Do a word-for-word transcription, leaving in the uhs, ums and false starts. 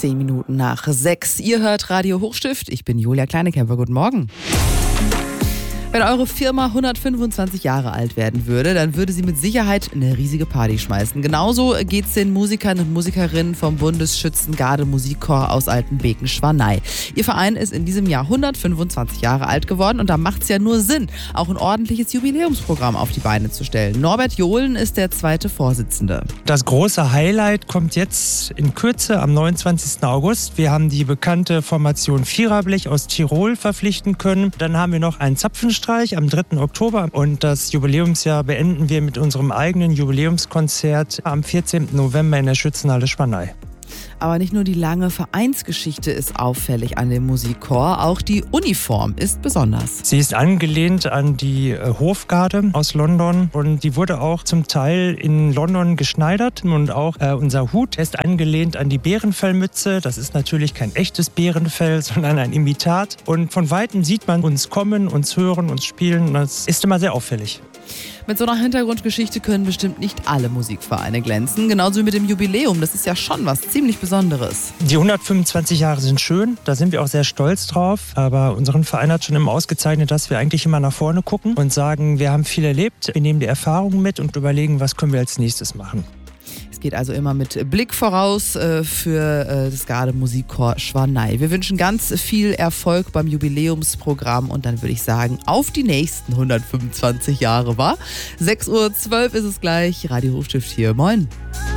Zehn Minuten nach sechs. Ihr hört Radio Hochstift. Ich bin Julia Kleinekämper. Guten Morgen. Wenn eure Firma hundertfünfundzwanzig Jahre alt werden würde, dann würde sie mit Sicherheit eine riesige Party schmeißen. Genauso geht's den Musikern und Musikerinnen vom Bundesschützengarde Musikchor aus Altenbeken-Schwanei. Ihr Verein ist in diesem Jahr hundertfünfundzwanzig Jahre alt geworden und da macht's ja nur Sinn, auch ein ordentliches Jubiläumsprogramm auf die Beine zu stellen. Norbert Johlen ist der zweite Vorsitzende. Das große Highlight kommt jetzt in Kürze am neunundzwanzigsten August. Wir haben die bekannte Formation Viererblech aus Tirol verpflichten können. Dann haben wir noch einen Zapfenstreich am dritten Oktober und das Jubiläumsjahr beenden wir mit unserem eigenen Jubiläumskonzert am vierzehnten November in der Schützenhalle Schwanei. Aber nicht nur die lange Vereinsgeschichte ist auffällig an dem Musikchor, auch die Uniform ist besonders. Sie ist angelehnt an die äh, Hofgarde aus London und die wurde auch zum Teil in London geschneidert und auch äh, unser Hut ist angelehnt an die Bärenfellmütze. Das ist natürlich kein echtes Bärenfell, sondern ein Imitat und von Weitem sieht man uns kommen, uns hören, uns spielen. Das ist immer sehr auffällig. Mit so einer Hintergrundgeschichte können bestimmt nicht alle Musikvereine glänzen. Genauso wie mit dem Jubiläum. Das ist ja schon was ziemlich Besonderes. Die hundertfünfundzwanzig Jahre sind schön. Da sind wir auch sehr stolz drauf. Aber unseren Verein hat schon immer ausgezeichnet, dass wir eigentlich immer nach vorne gucken und sagen, wir haben viel erlebt. Wir nehmen die Erfahrungen mit und überlegen, was können wir als nächstes machen. Es geht also immer mit Blick voraus äh, für äh, das Garde Musikchor Schwanei. Wir wünschen ganz viel Erfolg beim Jubiläumsprogramm und dann würde ich sagen, auf die nächsten hundertfünfundzwanzig Jahre, wa? sechs Uhr zwölf ist es gleich. Radio Hochstift hier. Moin.